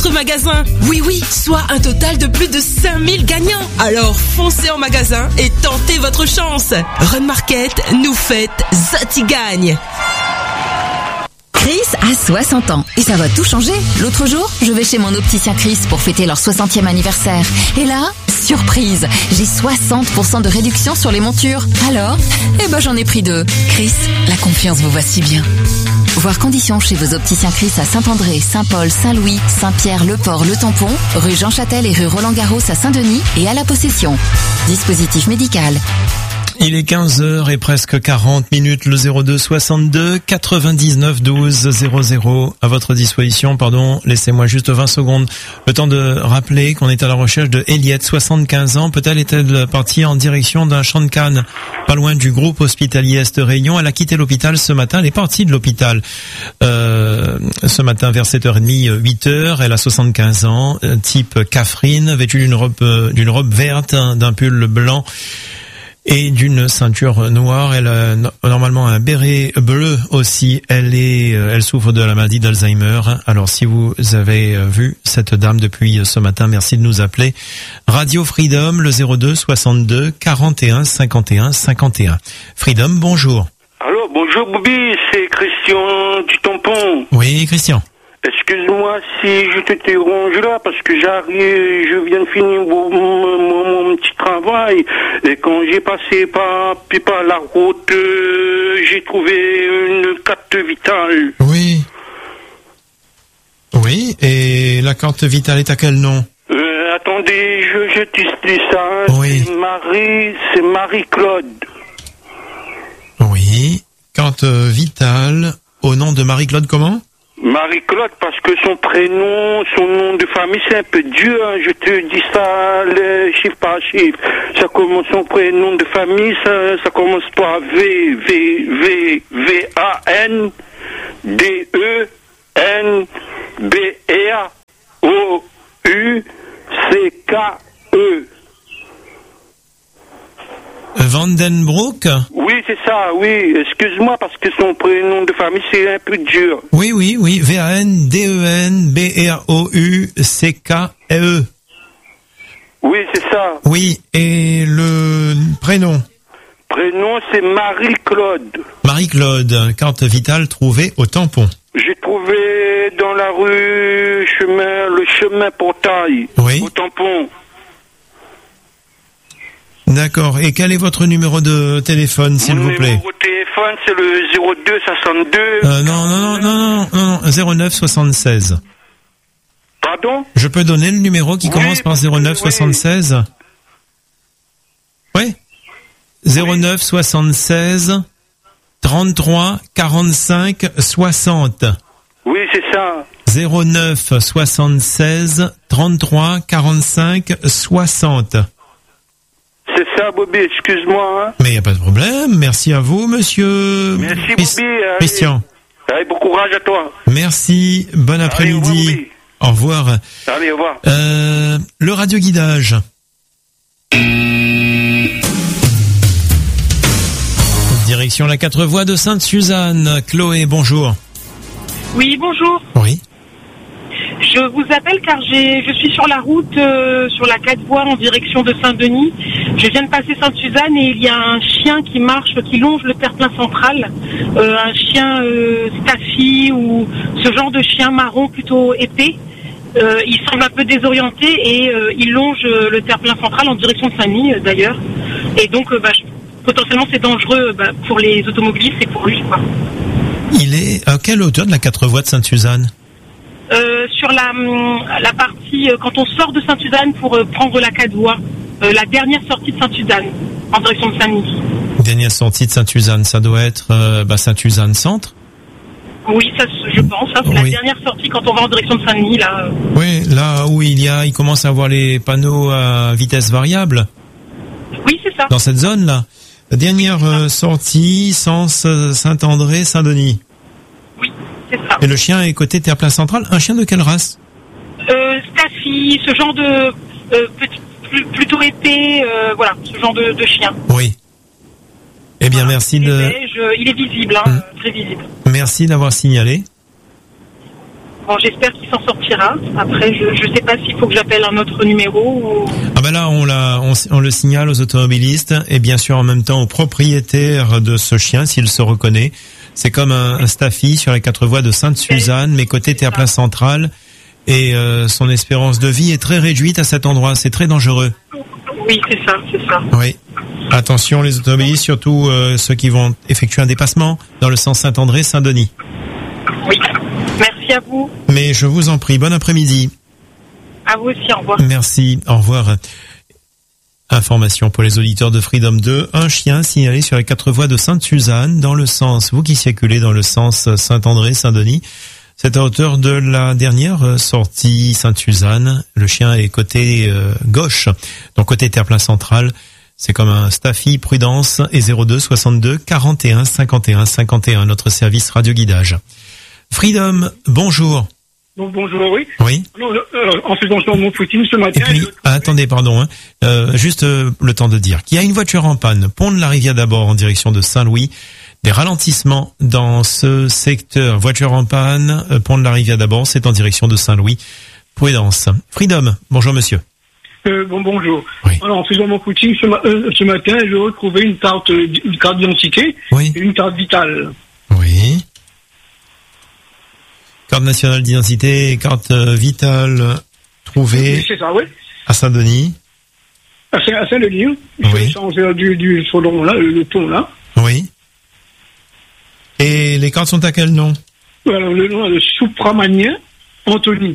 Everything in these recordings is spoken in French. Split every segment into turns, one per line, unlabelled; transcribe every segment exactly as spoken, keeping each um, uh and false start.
magasin. Oui, oui, soit un total de plus de cinq mille gagnants. Alors foncez en magasin et tentez votre chance. Run Market nous fête Zati gagne.
Chris a soixante ans et ça va tout changer. L'autre jour, je vais chez mon opticien Chris pour fêter leur soixantième anniversaire. Et là, surprise, j'ai soixante pour cent de réduction sur les montures. Alors, eh ben j'en ai pris deux. Chris, la confiance vous va si bien. Voir conditions chez vos opticiens Chris à Saint-André, Saint-Paul, Saint-Louis, Saint-Pierre, Le Port, Le Tampon, rue Jean Châtel et rue Roland-Garros à Saint-Denis et à La Possession. Dispositif médical.
Il est quinze heures et presque quarante minutes, le zéro deux soixante-deux quatre-vingt-dix-neuf douze zéro zéro à votre disposition. Pardon, laissez-moi juste vingt secondes. Le temps de rappeler qu'on est à la recherche de Eliette, soixante-quinze ans. Peut-elle est-elle partie en direction d'un champ de canne, pas loin du groupe hospitalier Est-Réunion. Elle a quitté l'hôpital ce matin. Elle est partie de l'hôpital euh, ce matin vers sept heures trente, huit heures. Elle a soixante-quinze ans, type Catherine, vêtue d'une robe, d'une robe verte, d'un pull blanc et d'une ceinture noire. Elle a normalement un béret bleu aussi. Elle est, elle souffre de la maladie d'Alzheimer. Alors si vous avez vu cette dame depuis ce matin, merci de nous appeler. Radio Freedom, le zéro deux soixante-deux quarante et un cinquante et un cinquante et un. Freedom, bonjour.
Allô, bonjour Bobby, c'est Christian du Tampon.
Oui, Christian.
Excuse-moi si je te dérange là, parce que j'arrive, je viens de finir mon, mon, mon petit travail, et quand j'ai passé par, puis par la route, euh, j'ai trouvé une carte vitale.
Oui. Oui, et la carte vitale est à quel nom?
Euh, attendez, je, je te dis ça,
oui.
c'est Marie, c'est Marie-Claude.
Oui, carte vitale, au nom de Marie-Claude comment?
Marie-Claude, parce que son prénom, son nom de famille, c'est un peu dur, hein. Je te dis ça, le chiffre par chiffre. Ça commence, son prénom de famille, ça, ça commence par V, V, V, V, A, N, D, E, N, B, R, O, U, C, K, E.
Vandenbroek?
Oui, c'est ça, oui. Excuse-moi, parce que son prénom de famille, c'est un peu dur.
Oui, oui, oui. V A N D E N B R O U C K E.
Oui, c'est ça.
Oui, et le prénom?
Prénom, c'est Marie-Claude.
Marie-Claude, carte vitale trouvée au tampon.
J'ai trouvé dans la rue chemin, le chemin Portail,
oui.
Au tampon.
D'accord. Et quel est votre numéro de téléphone, s'il
Mon
vous plaît?
Mon numéro de téléphone, c'est le zéro deux soixante-deux.
Euh, non, non, non, non, non, non, zéro neuf soixante-seize.
Pardon?
Je peux donner le numéro qui
oui,
commence par zéro neuf soixante-seize? Oui. zéro neuf soixante-seize trente-trois quarante-cinq soixante.
Oui, c'est ça.
zéro neuf soixante-seize trente-trois quarante-cinq soixante.
C'est ça, Bobby, excuse-moi. Hein.
Mais il n'y a pas de problème. Merci à vous, monsieur.
Merci,
Christ...
Bobby. Allez.
Christian.
Allez, bon courage à toi.
Merci. Bon après-midi.
Allez,
au revoir. Au revoir.
Allez, au revoir.
Euh, le radioguidage. Direction la quatre voies de Sainte-Suzanne. Chloé, bonjour.
Oui, bonjour.
Oui.
Je vous appelle car j'ai, je suis sur la route, euh, sur la quatre voies en direction de Saint-Denis. Je viens de passer Sainte-Suzanne et il y a un chien qui marche, qui longe le terre-plein central. Euh, un chien euh, Staffy ou ce genre de chien marron plutôt épais. Euh, il semble un peu désorienté et euh, il longe le terre-plein central en direction de Saint-Denis euh, d'ailleurs. Et donc, euh, bah, je, potentiellement, c'est dangereux bah, pour les automobilistes et pour lui, quoi.
Il est à quelle hauteur de la quatre voies de Sainte-Suzanne?
Euh, sur la, la partie, euh, quand on sort de Sainte-Suzanne pour euh, prendre la quatre voies, euh, la dernière sortie de Sainte-Suzanne, en direction de Saint-Denis.
Dernière sortie de Sainte-Suzanne, ça doit être euh, bah, Sainte-Suzanne centre?
Oui, ça, je pense. Hein, c'est
oui.
La dernière sortie quand on va en direction de Saint-Denis, là.
Oui, là où il y a, il commence à avoir les panneaux à vitesse variable.
Oui, c'est ça.
Dans cette zone-là. La dernière euh, sortie, sens euh, Saint-André, Saint-Denis.
Oui, c'est ça.
Et le chien est côté terre-plein central. Un chien de quelle race?
euh, Staffy, ce genre de euh, petit, plus, plutôt épais, euh, voilà, ce genre de, de chien.
Oui. Eh bien,
voilà.
merci
il
de.
Est beige, il est visible, hein, mmh. Très visible.
Merci d'avoir signalé.
Bon, j'espère qu'il s'en sortira. Après, je je sais pas s'il faut que j'appelle un autre numéro ou...
Ah ben là, on, l'a, on, on le signale aux automobilistes et bien sûr en même temps au propriétaire de ce chien s'il se reconnaît. C'est comme un, un staffy sur les quatre voies de Sainte-Suzanne, mais côté terre-plein central. Et euh, son espérance de vie est très réduite à cet endroit. C'est très dangereux.
Oui, c'est ça, c'est ça.
Oui. Attention les automobilistes, surtout euh, ceux qui vont effectuer un dépassement dans le sens Saint-André-Saint-Denis.
Oui. Merci à vous.
Mais je vous en prie, bon après-midi.
À vous aussi, au revoir.
Merci, au revoir. Information pour les auditeurs de Freedom deux. Un chien signalé sur les quatre voies de Sainte-Suzanne dans le sens, vous qui circulez dans le sens Saint-André-Saint-Denis. C'est à hauteur de la dernière sortie Sainte-Suzanne. Le chien est côté euh, gauche, donc côté terre-plein central. C'est comme un staffy, prudence et zéro deux soixante-deux quarante et un cinquante et un cinquante et un, notre service radio guidage. Freedom, bonjour.
Bon, bonjour, oui.
Oui.
Alors, euh, en faisant sur mon footing ce matin...
Et puis,
je...
ah, attendez, pardon, hein. euh, juste euh, le temps de dire qu'il y a une voiture en panne, pont de la Rivière d'abord en direction de Saint-Louis. Des ralentissements dans ce secteur. Voiture en panne, euh, pont de la Rivière d'abord, c'est en direction de Saint-Louis. Prudence. Freedom, bonjour monsieur.
Euh, bon, bonjour.
Oui.
Alors, en faisant mon footing ce, ma- euh, ce matin, j'ai retrouvé une carte, euh, une carte d'identité
Oui.
et une carte vitale.
Oui. Carte nationale d'identité, carte euh, vitale trouvée
Oui, c'est ça, oui.
à Saint-Denis.
À Saint- à Saint-Denis, hein.
Oui.
Sur le sens du, du chaudron, là, le, le pont, là.
Oui. Et les cartes sont à quel nom?
Alors, le nom de Soupramanien Anthony.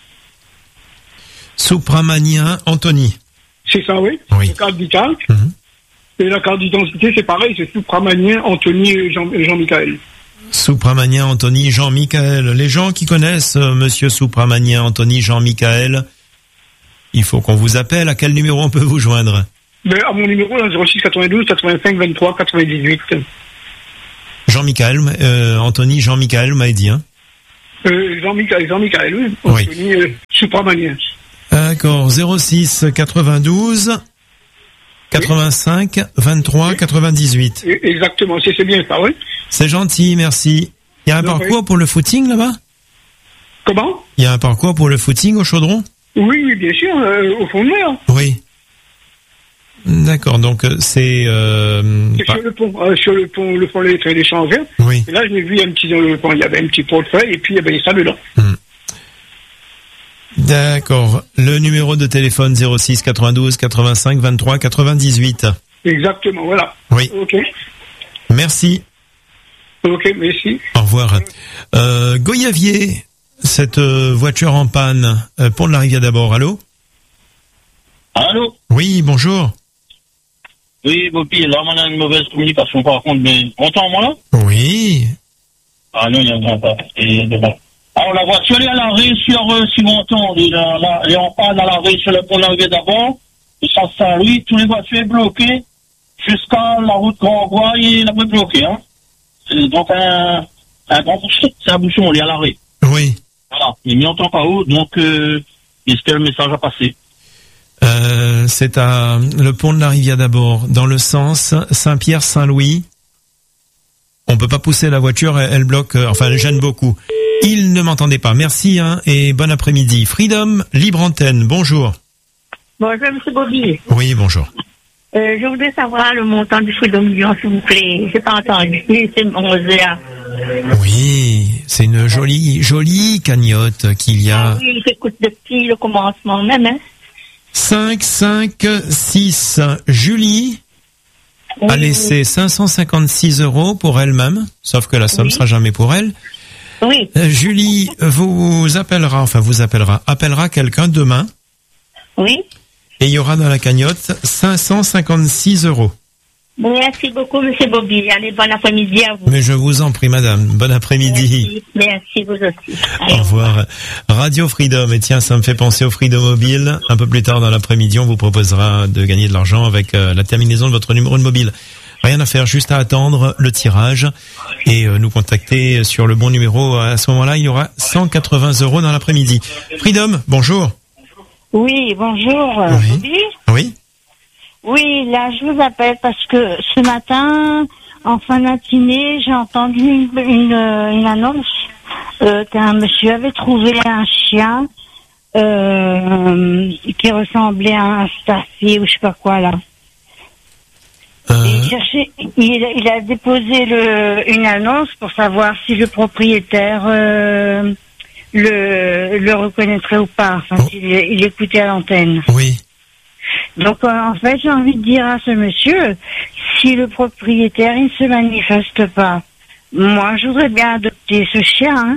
Soupramanien Anthony.
C'est ça, oui.
Oui.
La carte vitale.
Mhm.
Et la carte d'identité, c'est pareil, c'est Soupramanien Anthony et Jean- et Jean-Michel.
Soupramanien Anthony Jean-Michel. Les gens qui connaissent euh, monsieur Soupramanien Anthony Jean-Michel, il faut qu'on vous appelle. À quel numéro on peut vous joindre?
Mais à mon numéro, là, zéro six quatre-vingt-douze quatre-vingt-cinq vingt-trois quatre-vingt-dix-huit.
Jean-Michel, euh, Anthony Jean-Michel m'a dit, hein.
Euh, Jean-Michel, Jean-Michel, oui.
Oui.
Anthony euh, Soupramanien.
D'accord, zéro six quatre-vingt-douze quatre-vingt-cinq vingt-trois quatre-vingt-dix-huit.
Et- Exactement, c'est c'est bien ça, oui.
C'est gentil, merci. Il y a un
Non,
parcours pour le footing là-bas?
Comment?
Il y a un parcours pour le footing au Chaudron?
Oui, oui, bien sûr, euh, au fond de mer.
Oui. D'accord, donc euh, c'est... Euh,
C'est
pas-
sur le pont, euh, sur le pont, le pont des trains d'échange.
Oui.
Et là, je l'ai vu, il y a un petit, dans le pont, il y avait un petit portefeuille, et puis il y avait ça dedans.
D'accord. Le numéro de téléphone zéro six quatre-vingt-douze quatre-vingt-cinq vingt-trois quatre-vingt-dix-huit.
Exactement, voilà.
Oui.
Ok.
Merci.
Ok, merci.
Au revoir. Euh, Goyavier, cette euh, voiture en panne, euh, pont de la Rivière d'abord, allô?
Allô?
Oui, bonjour.
Oui, Bobby, là, on a une mauvaise communication par contre, mais entends moi là?
Oui.
Ah non, il n'y en a pas. Et, bon. Alors la voiture elle est à l'arrêt sur euh, Simonton, elle est là- là, elle est en panne à l'arrêt sur le pont de l'arrivée d'abord, et ça Saint-Louis, tous les voitures sont bloquées jusqu'à la route Grand-Bois, et la route bloquée, hein. C'est donc un, un grand bouchon, c'est un bouchon, on est à l'arrêt.
Oui.
Voilà, il m'y entend pas haut, donc euh, j'espère le message à passer.
Euh, c'est à le pont de la Rivière d'abord, dans le sens Saint-Pierre-Saint-Louis. On peut pas pousser la voiture, elle, elle bloque, euh, enfin elle gêne beaucoup. Il ne m'entendait pas. Merci hein, et bon après-midi. Freedom, libre antenne, bonjour.
Bonjour, monsieur Bobby.
Oui, bonjour.
Euh, je voudrais savoir le montant du Freedom Lyon, s'il vous plaît. J'ai pas entendu. C'est onze heures.
Oui, c'est une jolie, jolie cagnotte qu'il y a.
Ah oui, j'écoute depuis le commencement même, hein.
cinq, cinq, six. Julie
Oui,
a laissé cinq cent cinquante-six euros pour elle-même, sauf que la somme
Oui.
sera jamais pour elle.
Oui,
Euh, Julie vous appellera, enfin vous appellera, appellera quelqu'un demain
oui.
et il y aura dans la cagnotte cinq cent cinquante-six euros.
Merci beaucoup, monsieur Bobby. Allez, bon après-midi à vous.
Mais je vous en prie, madame. Bon après-midi.
Merci, merci vous aussi.
Au
Allez,
revoir. Radio Freedom. Et tiens, ça me fait penser au Freedom Mobile. Un peu plus tard dans l'après-midi, on vous proposera de gagner de l'argent avec euh, la terminaison de votre numéro de mobile. Rien à faire, juste à attendre le tirage et euh, nous contacter sur le bon numéro. À ce moment-là, il y aura cent quatre-vingts euros dans l'après-midi. Freedom, bonjour.
Oui, bonjour, euh,
Oui.
Bobby.
Oui.
Oui, là, je vous appelle parce que ce matin, en fin de matinée, j'ai entendu une, une, euh, une annonce
euh, qu'un monsieur avait trouvé un chien euh, qui ressemblait à un staffy ou je sais pas quoi là.
Euh...
Et il cherchait, il, il a déposé le, une annonce pour savoir si le propriétaire euh, le, le reconnaîtrait ou pas, enfin oh. s'il il écoutait à l'antenne.
Oui.
Donc euh, en fait j'ai envie de dire à ce monsieur, si le propriétaire il ne se manifeste pas, moi je voudrais bien adopter ce chien. Hein.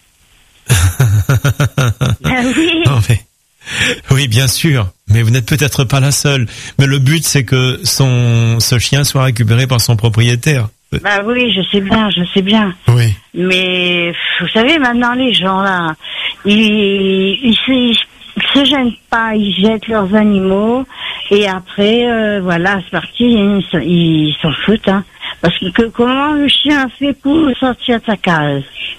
Ben oui.
Non, mais... Oui, bien sûr, mais vous n'êtes peut-être pas la seule. Mais le but, c'est que son ce chien soit récupéré par son propriétaire.
Bah oui, je sais bien, je sais bien.
Oui.
Mais vous savez, maintenant les gens là, ils, ils, se, ils se gênent pas, ils jettent leurs animaux et après, euh, voilà, c'est parti, ils, ils s'en foutent. Hein. Parce que, que comment le chien fait pour sortir de sa case?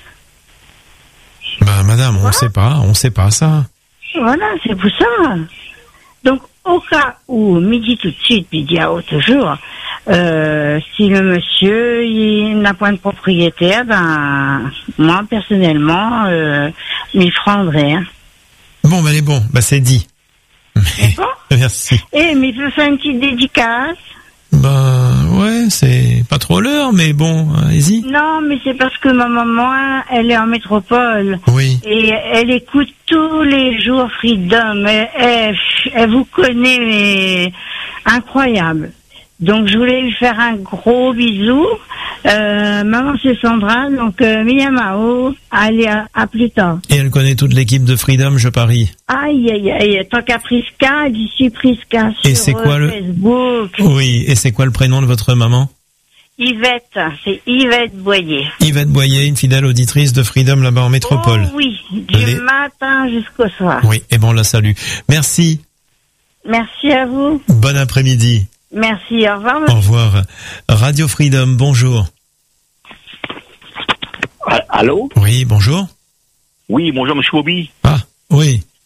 Bah madame, on ne sait pas, on sait pas ça.
Voilà, c'est pour ça. Donc, au cas où, midi tout de suite, puis dit à haute jour, euh, si le monsieur il n'a point de propriétaire, ben, moi, personnellement, euh, m'y prendrais. Hein.
Bon, ben, elle est bon, bah, c'est dit. Mais...
Bon.
Merci.
Eh, mais il peut faire une petite dédicace.
Ben, ouais, c'est pas trop l'heure, mais bon, allez-y.
Non, mais c'est parce que ma maman, elle est en métropole.
Oui.
Et elle écoute tous les jours Freedom. Elle, elle, elle vous connaît, mais incroyable. Donc, je voulais lui faire un gros bisou. Euh, maman, c'est Sandra. Donc, euh, Miyamao, allez, à, à plus tard.
Et elle connaît toute l'équipe de Freedom, je parie.
Aïe, aïe, aïe. Tant qu'à Prisca, elle dit suis Prisca sur
et c'est quoi
euh,
le...
Facebook.
Oui, et c'est quoi le prénom de votre maman?
Yvette, c'est Yvette Boyer.
Yvette Boyer, une fidèle auditrice de Freedom là-bas en métropole.
Oh oui, du Les... matin jusqu'au soir.
Oui, et bon, on la salue. Merci.
Merci à vous.
Bon après-midi.
Merci, au revoir.
Au revoir. Radio Freedom, bonjour.
Allô?
Oui, bonjour.
Oui, bonjour, monsieur Bobby.
Ah, oui.